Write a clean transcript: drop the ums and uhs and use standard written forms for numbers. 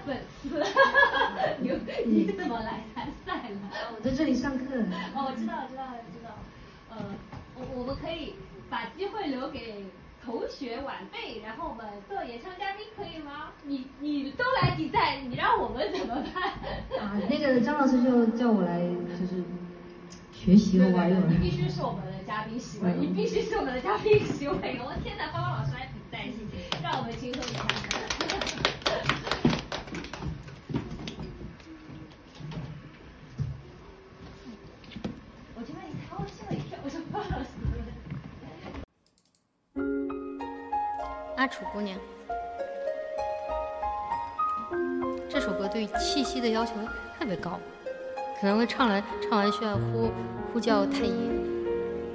粉丝。你怎么来参赛了？ 我在这里上课。 哦，我知道。我们可以把机会留给同学晚辈，然后我们做演唱嘉宾，可以吗？你都来比赛，你让我们怎么办？ 啊，那个张老师就叫我来，就是学习和玩一玩。 你必须是我们的嘉宾席位，你必须是我们的嘉宾席位。我天哪，芳芳老师来比赛，让我们轻松一下。我这边一看，吓我一跳，我说芳老师。 阿楚姑娘，这首歌对气息的要求特别高，可能会唱完需要呼叫太医。